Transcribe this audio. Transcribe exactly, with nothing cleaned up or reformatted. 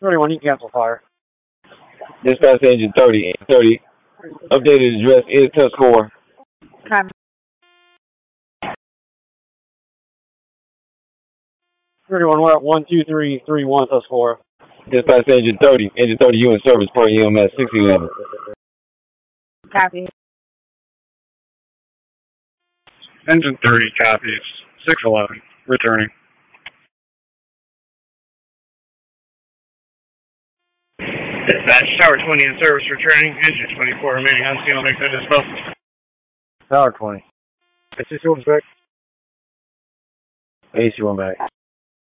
thirty-one, you can cancel fire. Dispatch engine thirty, thirty. Updated address is Tuscarora. Copy. thirty-one, we're at one two three three one Tuscarora. Dispatch engine thirty, engine thirty, you in service per E M S sixty eleven. Copy. Engine thirty copies. six eleven, returning. Dispatch, Tower twenty in service, returning. Engine twenty-four remaining on scene. I'll make that dispatch. Tower twenty. A C C one back. A C one back.